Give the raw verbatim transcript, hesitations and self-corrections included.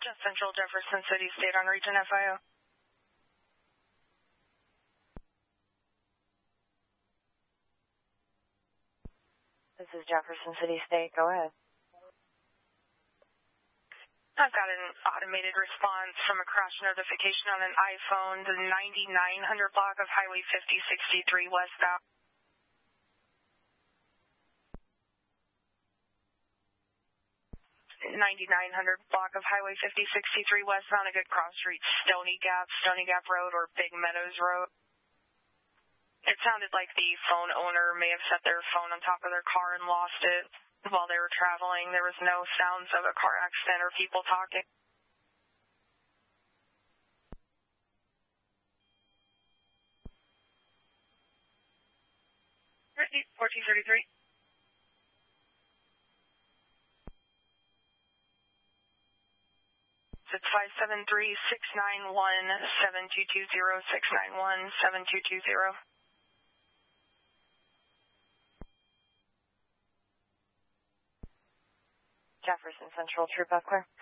Central Jefferson City State on Region F I O. This is Jefferson City State. Go ahead. I've got an automated response from a crash notification on an iPhone, the ninety-nine hundred block of Highway fifty sixty-three westbound. ninety-nine hundred block of Highway fifty sixty-three westbound, a good cross street, Stony Gap, Stony Gap Road, or Big Meadows Road. It sounded like the phone owner may have set their phone on top of their car and lost it while they were traveling. There was no sounds of a car accident or people talking. fourteen thirty-three. It's five seven three, six nine one, seven two two zero, six nine one, seven two two zero. Jefferson Central, True Buckler.